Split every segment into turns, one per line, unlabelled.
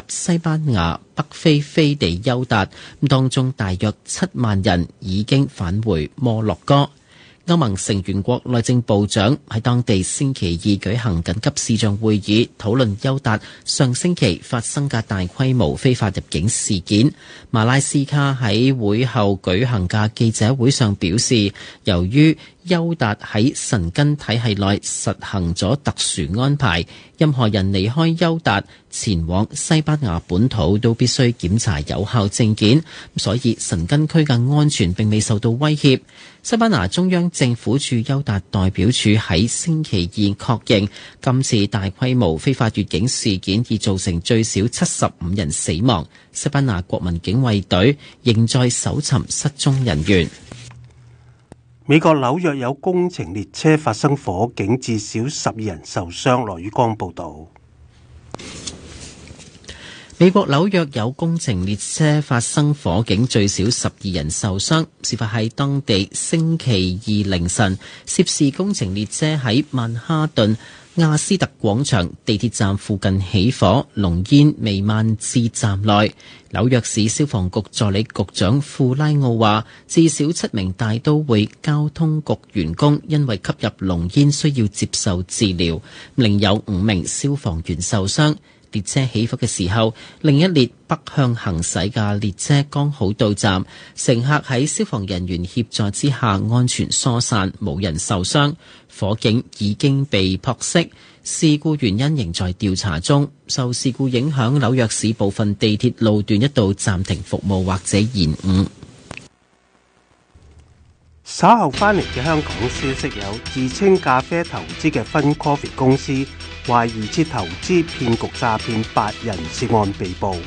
西班牙北非飛地休達，當中大約7萬人已經返回摩洛哥。歐盟成員國內政部長喺當地星期二舉行緊急視像會議，討論休達上星期發生嘅大規模非法入境事件。馬拉斯卡喺會後舉行嘅記者會上表示，由於休達喺申根體系內實行咗特殊安排，任何人離開休達前往西班牙本土都必須檢查有效證件，所以申根區嘅安全並未受到威脅。西班牙中央政府駐休達代表處喺星期二確認，今次大規模非法越境事件已造成最少75人死亡。西班牙國民警衛隊仍在搜尋失蹤人員。
美國紐約有工程列車發生火警，至少12人受傷。羅宇光報道。
美國紐約有工程列車發生火警，最少12人受傷。事發喺當地星期二凌晨，涉事工程列車喺曼哈頓亞斯特廣場地鐵站附近起火，濃煙彌漫至站內。紐約市消防局助理局長庫拉奧話，至少7名大都會交通局員工因為吸入濃煙需要接受治療，另有5名消防員受傷。列車起火嘅時候，另一列北向行駛嘅列車剛好到站，乘客喺消防人員協助之下安全疏散，冇人受傷。火警已經被撲熄，事故原因仍在調查中。受事故影響，紐約市部分地鐵路段一度暫停服務或者延誤。
稍後翻嚟嘅香港消息有，自稱咖啡投資嘅Fun Coffee公司懷疑設投資騙局詐騙8人，涉案被捕。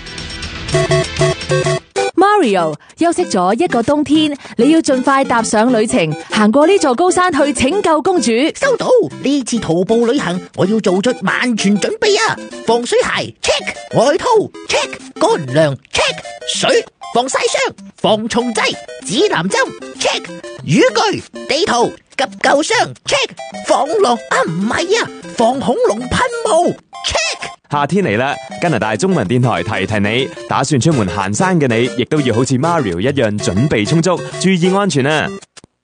Mario 休息咗一個冬天，你要盡快踏上旅程，行過呢座高山去拯救公主。
收到，呢次徒步旅行我要做出萬全準備啊！防水鞋 check， 外套 check， 乾糧 check， 水防曬霜、防蟲劑、指南針 check， 雨具、地圖、急救箱 check， 防狼唔係啊，防恐龍噴霧 check。
夏天嚟啦，加拿大中文電台提提你，打算出門行山嘅你，亦都要好似 Mario 一樣準備充足，注意安全啊！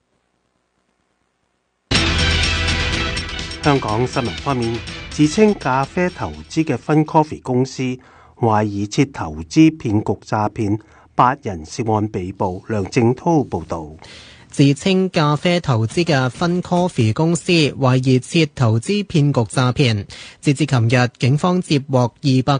香港新聞方面，自稱咖啡投資嘅Fun Coffee公司懷疑設投資騙局詐騙，8人涉案被捕。梁正濤報道。
自稱咖啡投資嘅Fun Coffee公司懷疑設投資騙局詐騙，截至琴日，警方接獲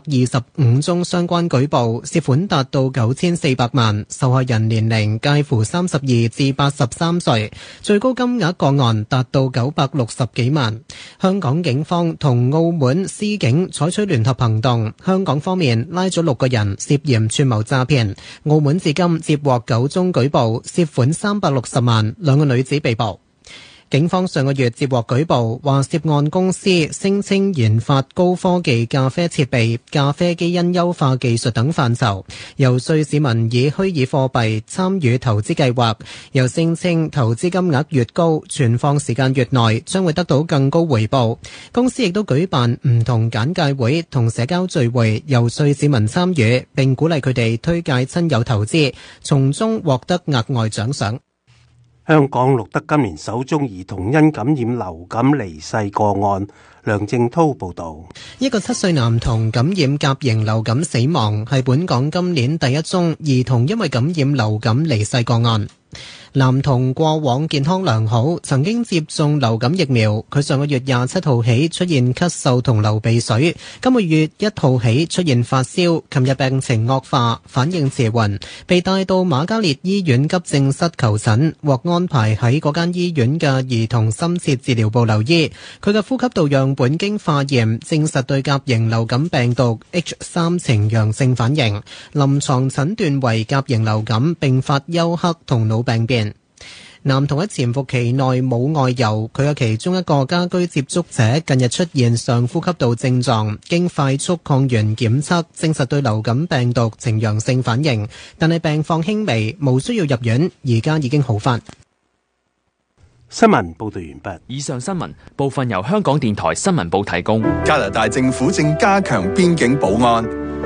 225宗相關舉報，涉款達到9400萬，受害人年齡介乎32至83歲，最高金額個案達到960幾萬。香港警方同澳門司警採取聯合行動，香港方面拉咗6個人涉嫌串謀詐騙，澳門至今接獲9宗舉報，涉款360萬，2個女子被捕。警方上個月接獲舉報，話涉案公司聲稱研發高科技咖啡設備、咖啡基因優化技術等範疇，遊說市民以虛擬貨幣參與投資計劃，又聲稱投資金額越高，存放時間越耐，將會得到更高回報。公司亦都舉辦唔同簡介會同社交聚會，遊說市民參與，並鼓勵佢哋推介親友投資，從中獲得額外獎賞。
香港錄得今年首宗兒童因感染流感離世個案。梁正濤報道。
一個7歲男童感染甲型流感死亡，係本港今年第一宗兒童因為感染流感離世個案。男童過往健康良好，曾經接種流感疫苗。佢上個月27號起出現咳嗽同流鼻水，今個月1號起出現發燒，琴日病情惡化，反應遲緩，被帶到瑪嘉烈醫院急症室求診，獲安排喺嗰間醫院嘅兒童深切治療部留醫。佢嘅呼吸道樣本經化驗證實對甲型流感病毒 H3 呈陽性反應，臨床診斷為甲型流感併發休克同腦病變。男童喺潛伏期內冇外遊，佢嘅其中一個家居接觸者近日出現上呼吸道症狀，經快速抗原檢測證實對流感病毒呈陽性反應，但係病況輕微，無需要入院，而家已經好返。
新聞報道完畢。
以上新聞部分由香港電台新聞部提供。
加拿大政府正加強邊境保安。